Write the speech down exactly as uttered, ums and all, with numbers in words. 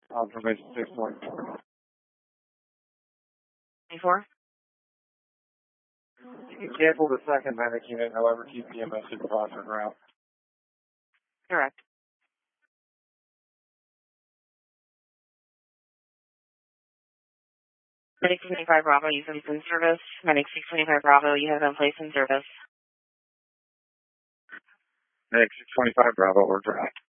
Observation six twenty-four. twenty-four? You can cancel the second medic unit, however, keep the M S supervisor route. Correct. Medic six twenty-five Bravo, you have been in service. Medic six twenty-five Bravo, you have been placed in service. Medic six twenty-five Bravo, we're direct.